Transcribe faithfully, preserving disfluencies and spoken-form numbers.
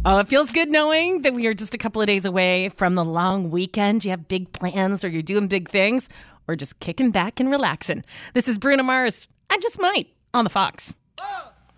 Oh, it feels good knowing that we are just a couple of days away from the long weekend. You have big plans or you're doing big things or just kicking back and relaxing. This is Bruno Mars. I just might on the Fox.